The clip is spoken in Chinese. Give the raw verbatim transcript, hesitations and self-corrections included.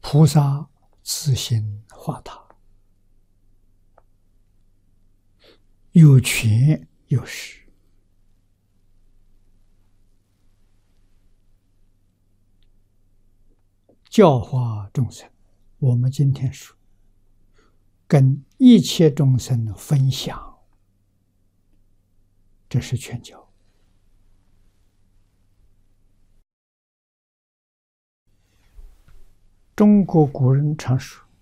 菩萨自心化他，有权有势，教化众生。我们今天说，跟一切众生分享，这是劝教。中国古人常说：“